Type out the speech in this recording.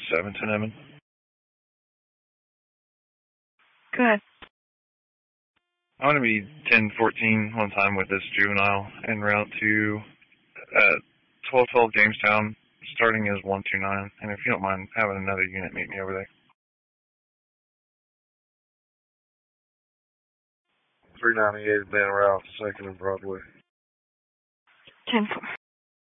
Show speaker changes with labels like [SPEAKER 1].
[SPEAKER 1] Seventon Evan.
[SPEAKER 2] Go ahead.
[SPEAKER 1] I want to be 1014 one time with this juvenile en route to 1212 Jamestown, starting as 129. And if you don't mind having another unit meet me over there.
[SPEAKER 3] 398 Ben Ralph, 2nd and Broadway.
[SPEAKER 2] 10-4.